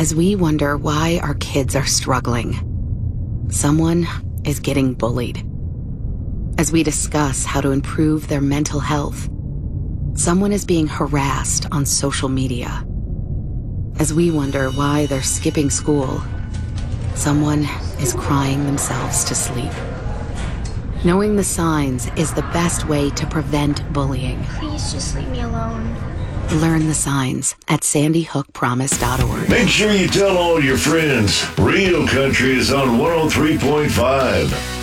as we wonder why our kids are struggling. Someone is getting bullied. As we discuss how to improve their mental health, someone is being harassed on social media. As we wonder why they're skipping school, someone is crying themselves to sleep. Knowing the signs is the best way to prevent bullying. Please just leave me alone. Learn the signs at sandyhookpromise.org. Make sure you tell all your friends. Real Country is on 103.5.